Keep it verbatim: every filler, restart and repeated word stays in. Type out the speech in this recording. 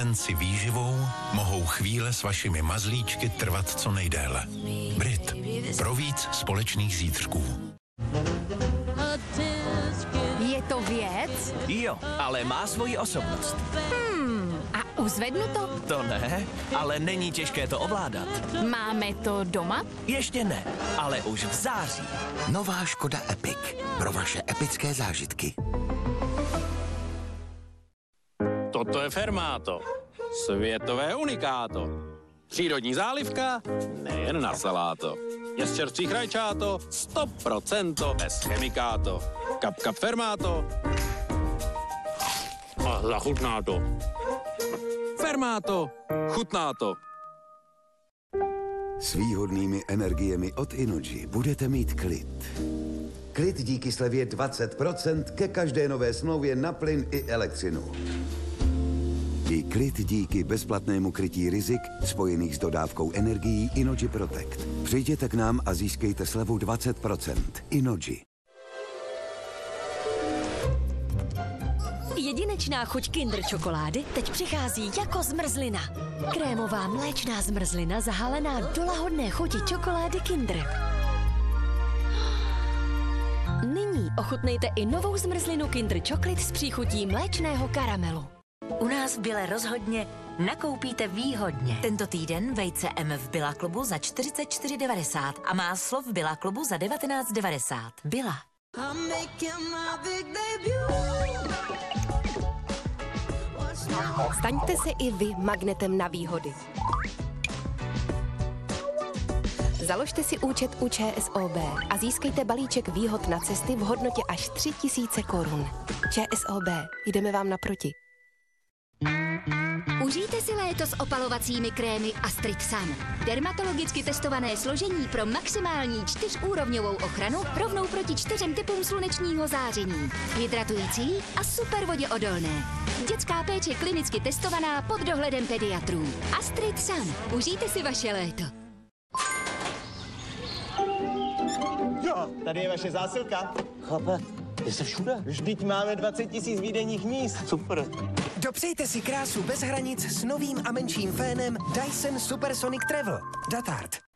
si výživou mohou chvíle s vašimi mazlíčky trvat co nejdéle. Brit. Pro víc společných zítřků. Je to věc? Jo, ale má svoji osobnost. Hmm, a uzvednu to? To ne, ale není těžké to ovládat. Máme to doma? Ještě ne, ale už v září. Nová Škoda Epic. Pro vaše epické zážitky. Toto je Fermato. Světové unikáto. Přírodní zálivka, nejen na saláto. Je z čerstvých rajčáto, sto procent bez chemikáto. Kap, kap Fermato. A zachutná to. Fermato, chutná to. S výhodnými energiemi od Innogy budete mít klid. Klid díky slevě dvacet procent ke každé nové smlouvě na plyn i elektřinu. I klid díky bezplatnému krytí rizik spojených s dodávkou energií Innogy Protect. Přijděte k nám a získejte slevu dvacet procent. Innogy. Jedinečná chuť Kinder čokolády teď přichází jako zmrzlina. Krémová mléčná zmrzlina zahalená do lahodné chuti čokolády Kinder. Nyní ochutnejte i novou zmrzlinu Kinder Chocolate s příchutí mléčného karamelu. U nás v Bile rozhodně nakoupíte výhodně. Tento týden vejce M v Billa klubu za čtyřicet čtyři devadesát a máslo v Billa klubu za devatenáct devadesát. Billa. Staňte se i vy magnetem na výhody. Založte si účet u ČSOB a získejte balíček výhod na cesty v hodnotě až tři tisíce korun. ČSOB, jdeme vám naproti. Užijte si léto s opalovacími krémy Astrid Sun. Dermatologicky testované složení pro maximální čtyřúrovňovou ochranu rovnou proti čtyřem typům slunečního záření. Hydratující a super voděodolné. Dětská péče klinicky testovaná pod dohledem pediatrů. Astrid Sun. Užijte si vaše léto. Jo, tady je vaše zásilka. Chlape, je se všude. Vždyť máme dvacet tisíc výdejních míst. Super. Dopřejte si krásu bez hranic s novým a menším fénem Dyson Supersonic Travel. Datard.